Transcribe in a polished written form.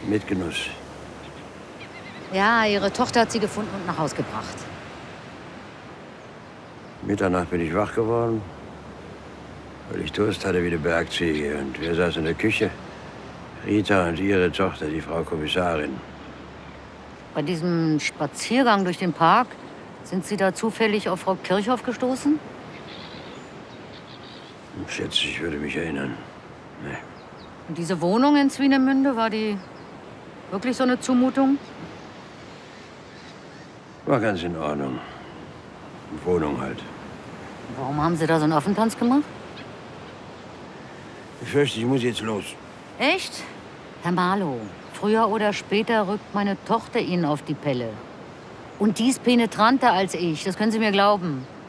Mit Genuss. Ja, ihre Tochter hat sie gefunden und nach Haus gebracht. Mitternacht bin ich wach geworden, weil ich Durst hatte wie eine Bergziege. Und wer saß in der Küche? Rita und ihre Tochter, die Frau Kommissarin. Bei diesem Spaziergang durch den Park sind Sie da zufällig auf Frau Kirchhoff gestoßen? Ich schätze, ich würde mich erinnern. Nee. Und diese Wohnung in Swinemünde, war die wirklich so eine Zumutung? War ganz in Ordnung. Wohnung halt. Warum haben Sie da so einen Affentanz gemacht? Ich fürchte, ich muss jetzt los. Echt? Herr Marlow, früher oder später rückt meine Tochter Ihnen auf die Pelle. Und die ist penetranter als ich, das können Sie mir glauben.